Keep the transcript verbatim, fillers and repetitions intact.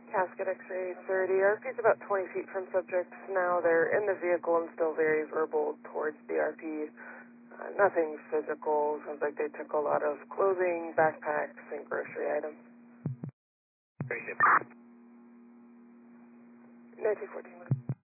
Casket X-ray thirty. R P's about twenty feet from subjects now. They're in the vehicle and still very verbal towards the R P. Uh, nothing physical. Sounds like they took a lot of clothing, backpacks, and grocery items. Very good. nineteen fourteen.